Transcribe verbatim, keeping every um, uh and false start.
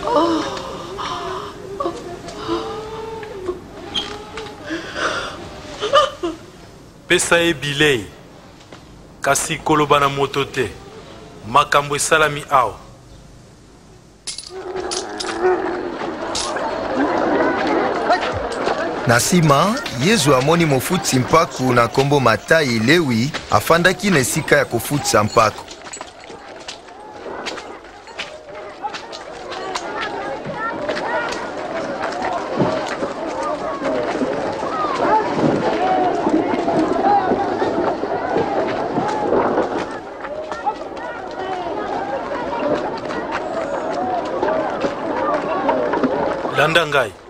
Pesa e bilei kasi koloba na moto te makambo esalami awa. Na nsima Yezu amoni mofutisi mpaku na nkombo Matayi Lewi afandaki na esika ya kofutisa mpaku. Landa ngai.